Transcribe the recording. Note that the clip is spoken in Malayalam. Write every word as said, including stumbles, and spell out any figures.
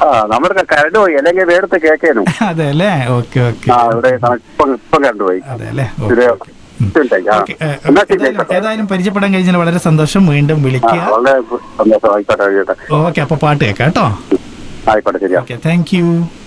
നമ്മുടെ കരണ്ട് പോയി, അല്ലെങ്കിൽ വേടത്ത് കേൾക്കാനും. അതെ അല്ലേ, ഓക്കെ ഓക്കെ. ആ ഇവിടെ ഇപ്പം ഇപ്പം കറണ്ട് പോയി. അതെ അല്ലേ, ഇത് ഓക്കെ. ഏതായാലും പരിചയപ്പെടാൻ കഴിഞ്ഞാൽ വളരെ സന്തോഷം. വീണ്ടും വിളിക്കുക. വളരെ സന്തോഷം. ആയിക്കോട്ടെ ആയിക്കോട്ടെ. ഓക്കെ, അപ്പൊ പാട്ട് കേൾക്കാം കേട്ടോ. ആയിക്കോട്ടെ, ശരിയാ. Okay, thank you.